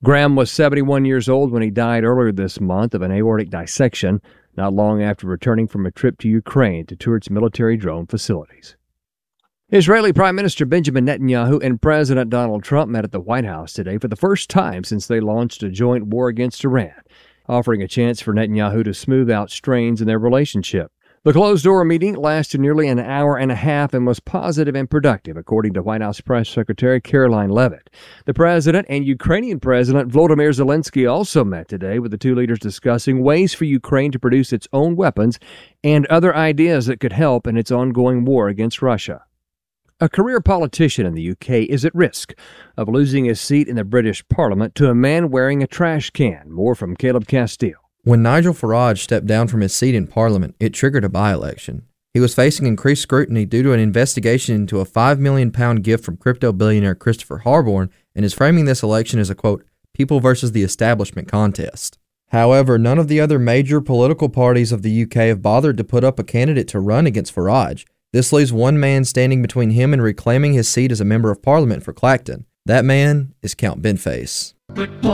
Graham was 71 years old when he died earlier this month of an aortic dissection, not long after returning from a trip to Ukraine to tour its military drone facilities. Israeli Prime Minister Benjamin Netanyahu and President Donald Trump met at the White House today for the first time since they launched a joint war against Iran, offering a chance for Netanyahu to smooth out strains in their relationship. The closed-door meeting lasted nearly an hour and a half and was positive and productive, according to White House Press Secretary Caroline Leavitt. The president and Ukrainian President Volodymyr Zelensky also met today, with the two leaders discussing ways for Ukraine to produce its own weapons and other ideas that could help in its ongoing war against Russia. A career politician in the UK is at risk of losing his seat in the British Parliament to a man wearing a trash can. More from Caleb Castile. When Nigel Farage stepped down from his seat in Parliament, it triggered a by-election. He was facing increased scrutiny due to an investigation into a £5 million gift from crypto billionaire Christopher Harborne, and is framing this election as a, quote, people versus the establishment contest. However, none of the other major political parties of the UK have bothered to put up a candidate to run against Farage. This leaves one man standing between him and reclaiming his seat as a member of Parliament for Clacton. That man is Count Benface.